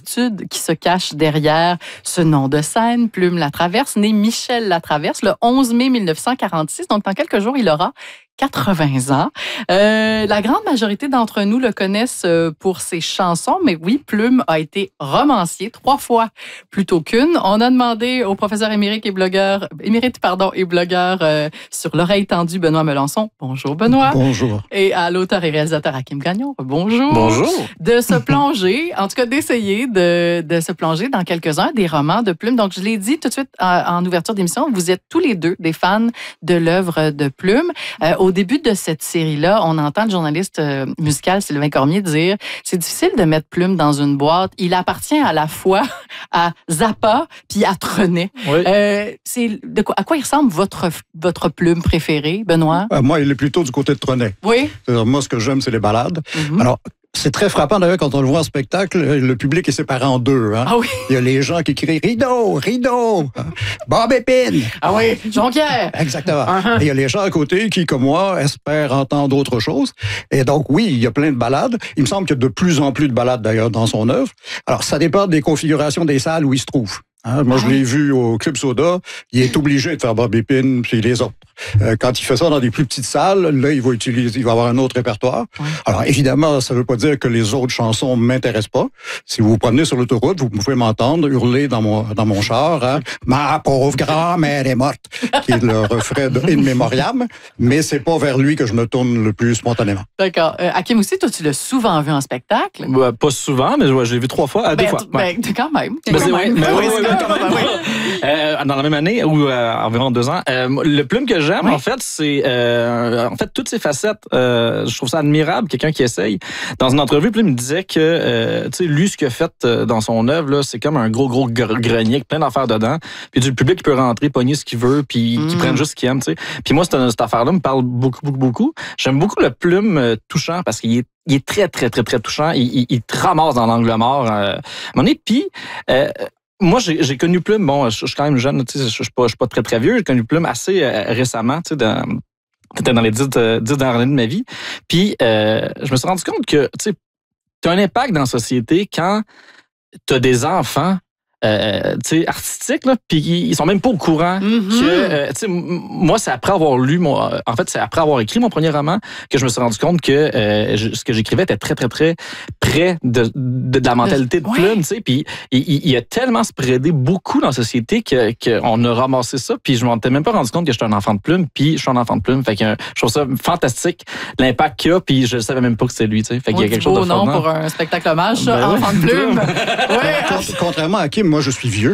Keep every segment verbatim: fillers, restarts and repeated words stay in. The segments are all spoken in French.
l'inquiétude qui se cache derrière ce nom de scène, Plume Latraverse, né Michel Latraverse le onze mai mille neuf cent quarante-six. Donc, dans quelques jours, il aura quatre-vingts ans. Euh, la grande majorité d'entre nous le connaissent pour ses chansons, mais oui, Plume a été romancier trois fois plutôt qu'une. On a demandé au professeur émérite et blogueur, émérite pardon, et blogueur euh, sur l'oreille tendue, Benoît Melançon. Bonjour Benoît. Bonjour. Et à l'auteur et réalisateur Hakim Gagnon. Bonjour. Bonjour. De se plonger, en tout cas d'essayer de, de se plonger dans quelques-uns des romans de Plume. Donc je l'ai dit tout de suite en, en ouverture d'émission, vous êtes tous les deux des fans de l'œuvre de Plume. Euh, Au début de cette série-là, on entend le journaliste euh, musical Sylvain Cormier dire « C'est difficile de mettre Plume dans une boîte. Il appartient à la fois à Zappa puis à Trenet. Oui. » euh, c'est de quoi, à quoi il ressemble votre, votre Plume préférée, Benoît? Euh, moi, il est plutôt du côté de Trenet. Oui. C'est-à-dire, moi, ce que j'aime, c'est les ballades. Mm-hmm. Alors, c'est très frappant d'ailleurs quand on le voit en spectacle, le public est séparé en deux. Hein? Ah oui. Il y a les gens qui crient Rideau, Rideau, Bob Épine. Ah oui, Jonquière. Exactement. Uh-huh. Et il y a les gens à côté qui, comme moi, espèrent entendre autre chose. Et donc, oui, il y a plein de ballades. Il me semble qu'il y a de plus en plus de ballades d'ailleurs dans son œuvre. Alors, ça dépend des configurations des salles où il se trouve. Hein, moi, je l'ai vu au Club Soda. Il est obligé de faire Bob Épine puis les autres. Euh, quand il fait ça dans des plus petites salles, là, il va utiliser, il va avoir un autre répertoire. Oui. Alors, évidemment, ça ne veut pas dire que les autres chansons ne m'intéressent pas. Si vous vous promenez sur l'autoroute, vous pouvez m'entendre hurler dans mon, dans mon char, hein, « Ma pauvre grand-mère est morte », qui est le refrain de In Memoriam, mais c'est pas vers lui que je me tourne le plus spontanément. D'accord. Euh, Hakim aussi, toi, tu l'as souvent vu en spectacle? Bah, pas souvent, mais ouais, je l'ai vu trois fois, euh, ben, deux fois. Ben, ouais. Quand même. Ben, quand c'est même. oui, ben, oui, oui, oui, quand même. Oui. Euh, dans la même année, ou euh, environ deux ans, euh, le Plume que j'aime, oui. en fait, c'est euh, en fait toutes ces facettes. Euh, je trouve ça admirable, quelqu'un qui essaye. Dans une entrevue, Plume me disait que, euh, tu sais, lui, ce qu'il a fait dans son œuvre, là, c'est comme un gros, gros grenier avec plein d'affaires dedans. Puis du public qui peut rentrer, pogner ce qu'il veut, puis mm. qui prenne juste ce qu'il aime, tu sais. Puis moi, cette, cette affaire-là me parle beaucoup, beaucoup, beaucoup. J'aime beaucoup le Plume euh, touchant parce qu'il est Il est très, très, très, très touchant. Il, il, il te ramasse dans l'angle mort. Euh, à un moment donné. Puis, euh, moi, j'ai, j'ai connu Plume, bon, je, je suis quand même jeune, tu sais, je, je suis pas, je suis pas très, très vieux. J'ai connu Plume assez euh, récemment, tu sais, dans, peut-être dans les dix, dix dernières années de ma vie. Puis, euh, je me suis rendu compte que, tu sais, tu as un impact dans la société quand tu as des enfants Euh, tu sais, artistiques, là, puis ils sont même pas au courant mm-hmm. que, euh, tu sais, moi, c'est après avoir lu, mon, en fait, c'est après avoir écrit mon premier roman que je me suis rendu compte que euh, je, ce que j'écrivais était très, très, très près de, de, de la mentalité de ouais. Plume, tu sais, puis il, il, il a tellement spreadé beaucoup dans la société que, qu'on a ramassé ça, puis je m'en étais même pas rendu compte que j'étais un enfant de Plume, puis je suis un enfant de Plume, fait que je trouve ça fantastique, l'impact qu'il a, puis je savais même pas que c'était lui, tu sais, fait qu'il y a quelque chose de non fondant. Pour un spectacle hommage, ça, ben enfant ouais. de Plume. ouais. Contrairement à Kim, moi, je suis vieux.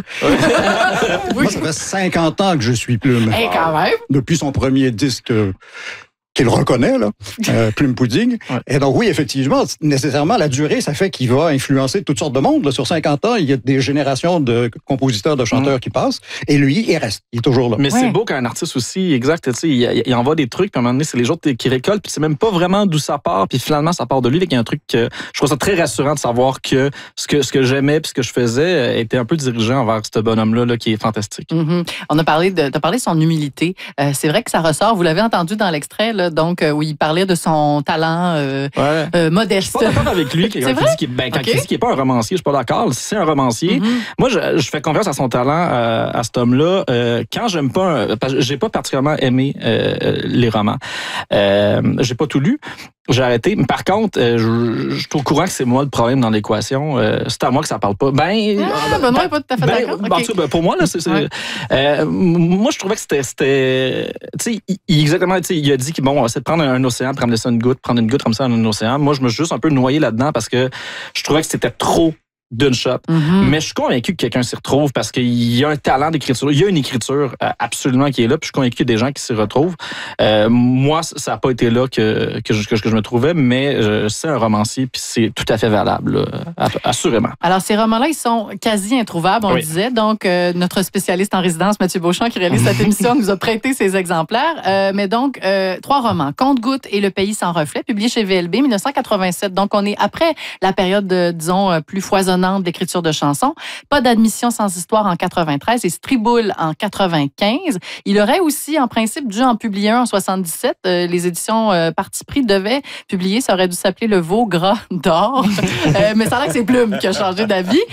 oui. Moi, ça fait cinquante ans que je suis Plume. Hey, quand même. Depuis son premier disque euh, qu'il reconnaît, là, euh, Plume Pudding. Ouais. Et donc, oui, effectivement, nécessairement, la durée, ça fait qu'il va influencer toutes sortes de monde. Là. Sur cinquante ans, il y a des générations de compositeurs, de chanteurs mmh. qui passent. Et lui, il reste. Il est toujours là. Mais ouais. c'est beau qu'un artiste aussi, exact, tu sais, il, il envoie des trucs, puis à un moment donné, c'est les autres qui récoltent, puis c'est même pas vraiment d'où ça part, puis finalement, ça part de lui. Fait qu'il y a un truc que je trouve ça très rassurant de savoir que ce que, ce que j'aimais, puis ce que je faisais, était un peu dirigé envers ce bonhomme-là, là, qui est fantastique. Mmh. On a parlé de, t'as parlé de son humilité. Euh, c'est vrai que ça ressort, vous l'avez entendu dans l'extrait, là, donc, euh, où il parlait de son talent euh, ouais. euh, modeste. Je suis pas d'accord avec lui quand, il dit, qu'il, ben, quand okay. il dit qu'il n'est pas un romancier. Je suis pas d'accord. Si c'est un romancier, mm-hmm. moi, je, je fais confiance à son talent, euh, à cet homme-là. Euh, quand j'aime pas, un, parce que j'ai pas particulièrement aimé euh, les romans. Euh, j'ai pas tout lu. J'ai arrêté. Mais par contre, euh, je, je suis au courant que c'est moi le problème dans l'équation. Euh, c'est à moi que ça parle pas. Ben, ah, ben, ben, pas tout à fait ben, d'accord. Ben, okay. ben, pour moi, là, c'est, c'est, ouais. euh, moi, je trouvais que c'était, c'était tu sais, il, exactement, tu sais, il a dit que bon, c'est de prendre un, un océan, de ramener ça une goutte, prendre une goutte comme ça dans un océan. Moi, je me suis juste un peu noyé là-dedans parce que je trouvais que c'était trop d'une shot. Mm-hmm. Mais je suis convaincu que quelqu'un s'y retrouve parce qu'il y a un talent d'écriture. Il y a une écriture euh, absolument qui est là. Puis je suis convaincu qu'il y a des gens qui s'y retrouvent. Euh, moi, ça n'a pas été là que, que, je, que je me trouvais, mais euh, c'est un romancier puis c'est tout à fait valable, là, assurément. Alors, ces romans-là, ils sont quasi introuvables, on oui. le disait. Donc, euh, notre spécialiste en résidence, Mathieu Beauchamp, qui réalise cette émission, nous a prêté ces exemplaires. Euh, mais donc, euh, trois romans. Compte-gouttes et Le pays sans reflet, publiés chez V L B, dix-neuf cent quatre-vingt-sept. Donc, on est après la période, de, disons, plus foisonnante d'écriture de chansons. Pas d'admission sans histoire en quatre-vingt-treize et Striboule en quatre-vingt-quinze. Il aurait aussi, en principe, dû en publier un en soixante-dix-sept. Euh, les éditions euh, Parti pris devaient publier. Ça aurait dû s'appeler Le Veau gras d'or. euh, mais ça a l'air que c'est Plume qui a changé d'avis.